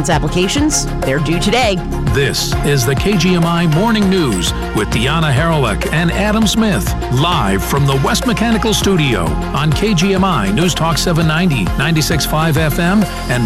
Advance applications, they're due today. This is the KGMI Morning News with Deanna Haralick and Adam Smith, live from the West Mechanical Studio on KGMI News Talk 790, 96.5 FM, and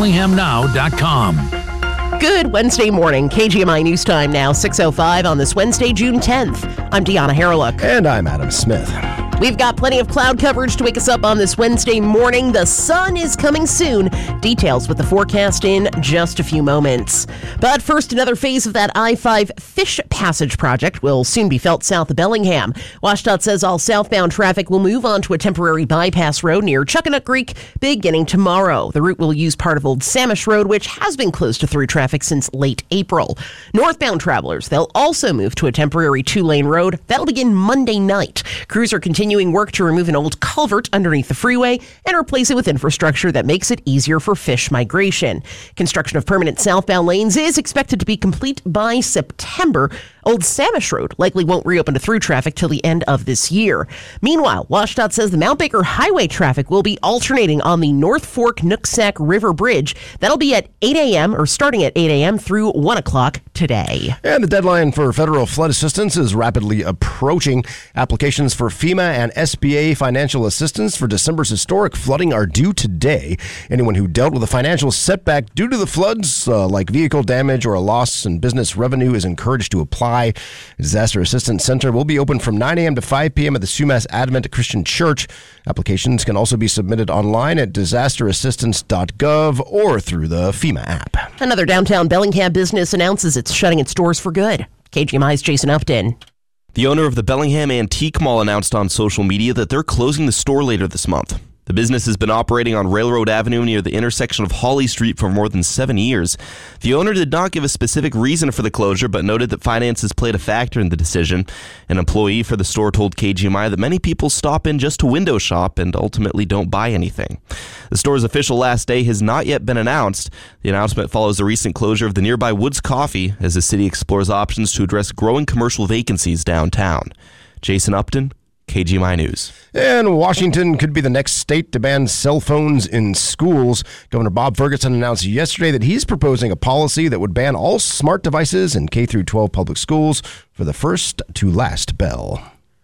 mybellinghamnow.com. Good Wednesday morning. KGMI News Time now, 6:05 on this Wednesday, June 10th. I'm Deanna Haralick. And I'm Adam Smith. We've got plenty of cloud coverage to wake us up on this Wednesday morning. The sun is coming soon. Details with the forecast in just a few moments. But first, another phase of that I-5 Fish Passage project will soon be felt south of Bellingham. WSDOT says all southbound traffic will move onto a temporary bypass road near Chuckanut Creek beginning tomorrow. The route will use part of Old Samish Road, which has been closed to through traffic since late April. Northbound travelers, they'll also move to a temporary two-lane road. That'll begin Monday night. Crews are continuing work to remove an old culvert underneath the freeway and replace it with infrastructure that makes it easier for fish migration. Construction of permanent southbound lanes is expected to be complete by September. Old Samish Road likely won't reopen to through traffic till the end of this year. Meanwhile, WSDOT says the Mount Baker Highway traffic will be alternating on the North Fork Nooksack River Bridge. That'll be at 8 a.m. or starting at 8 a.m. through 1 o'clock today. And the deadline for federal flood assistance is rapidly approaching. Applications for FEMA and SBA financial assistance for December's historic flooding are due today. Anyone who dealt with a financial setback due to the floods, like vehicle damage or a loss in business revenue, is encouraged to apply. Disaster Assistance Center will be open from 9 a.m. to 5 p.m. at the Sumas Advent Christian Church. Applications can also be submitted online at disasterassistance.gov or through the FEMA app. Another downtown Bellingham business announces it's shutting its doors for good. KGMI's Jason Upton. The owner of the Bellingham Antique Mall announced on social media that they're closing the store later this month. The business has been operating on Railroad Avenue near the intersection of Holly Street for more than 7 years. The owner did not give a specific reason for the closure, but noted that finances played a factor in the decision. An employee for the store told KGMI that many people stop in just to window shop and ultimately don't buy anything. The store's official last day has not yet been announced. The announcement follows the recent closure of the nearby Woods Coffee as the city explores options to address growing commercial vacancies downtown. Jason Upton, KGMI News. And Washington could be the next state to ban cell phones in schools. Governor Bob Ferguson announced yesterday that he's proposing a policy that would ban all smart devices in K-12 public schools for the first to last bell.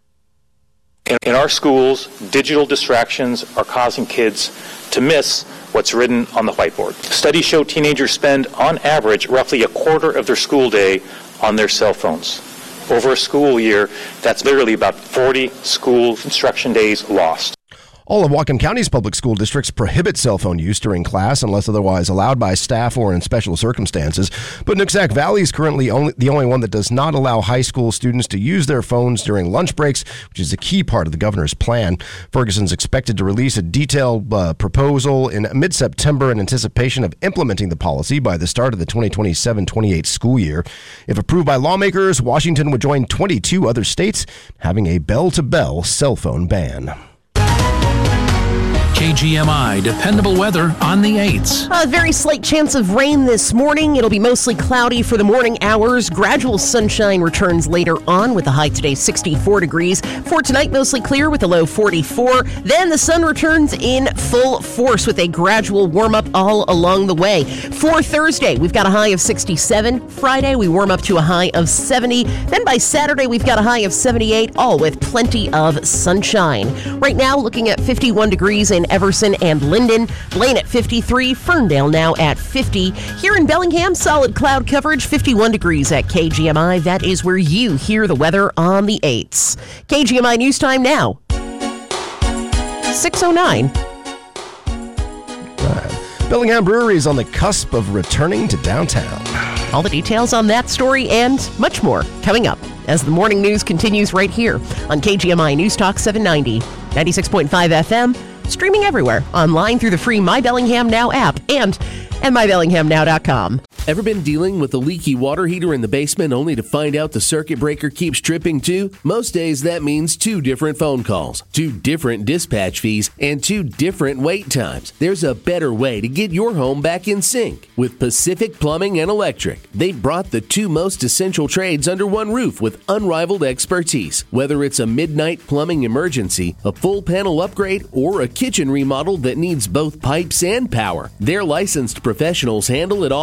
In our schools, digital distractions are causing kids to miss what's written on the whiteboard. Studies show teenagers spend, on average, roughly a quarter of their school day on their cell phones. Over a school year, that's literally about 40 school instruction days lost. All of Whatcom County's public school districts prohibit cell phone use during class unless otherwise allowed by staff or in special circumstances. But Nooksack Valley is currently the only one that does not allow high school students to use their phones during lunch breaks, which is a key part of the governor's plan. Ferguson's expected to release a detailed proposal in mid-September in anticipation of implementing the policy by the start of the 2027-28 school year. If approved by lawmakers, Washington would join 22 other states having a bell-to-bell cell phone ban. KGMI dependable weather on the 8s. A very slight chance of rain this morning. It'll be mostly cloudy for the morning hours. Gradual sunshine returns later on with a high today 64 degrees. For tonight, mostly clear with a low 44. Then the sun returns in full force with a gradual warm-up all along the way. For Thursday, we've got a high of 67. Friday, we warm up to a high of 70. Then by Saturday, we've got a high of 78, all with plenty of sunshine. Right now, looking at 51 degrees in Everson and Linden. Blaine at 53, Ferndale now at 50. Here in Bellingham, solid cloud coverage, 51 degrees at KGMI. That is where you hear the weather on the 8s. KGMI News Time now, 6:09. Bellingham Brewery is on the cusp of returning to downtown. All the details on that story and much more coming up as the morning news continues right here on KGMI News Talk 790, 96.5 FM, streaming everywhere, online through the free My Bellingham Now app and mybellinghamnow.com. Ever been dealing with a leaky water heater in the basement only to find out the circuit breaker keeps tripping too? Most days that means 2 different phone calls, 2 different dispatch fees, and 2 different wait times. There's a better way to get your home back in sync. With Pacific Plumbing and Electric, they've brought the 2 most essential trades under one roof with unrivaled expertise. Whether it's a midnight plumbing emergency, a full panel upgrade, or a kitchen remodel that needs both pipes and power, their licensed professionals handle it all